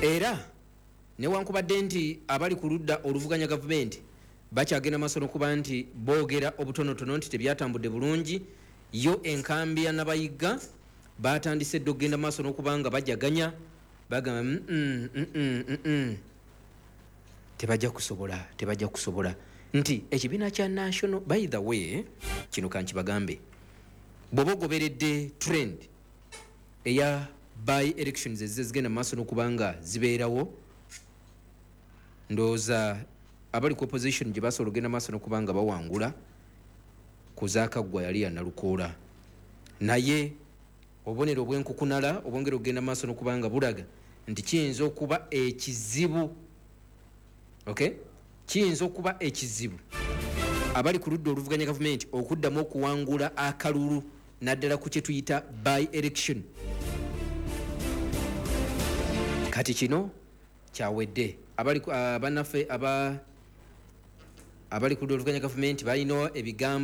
Era newankubadde nti abali ku ludda oluvuganya gavumenti bakyagenda maaso n'okuba nti boogera obutonotono nti tebyatambudde bulungi, yo enkambi ya Nabayiga batandise dde okugenda maaso n'okuba nga bajaganya bagamba tebajja kusobola nti ekibiina kya National, by the way, kino kankibagambe, bw'oba ogoberedde trend eya by elections ezigenda maaso n'okuba nga zibeerawo, ndowooza abali ku opposition gye basobola ogenda maaso n'okuba nga bawangula ku zaakaggwa yali ya Nalukoola, naye obubonero obw'enkukunala obwongera okugenda maaso n'okuba nga bulaga nti kiyinza okuba ekizibu, okay, kiyinza okuba ekizibu abali ku ludda oluvuganya gavumenti okuddamu okuwangula akalulu naddala ku kye tuyita by election. Kati kino kyawedde abali bannaffe abali ku ludda oluvuganya gavumenti balina ebigambo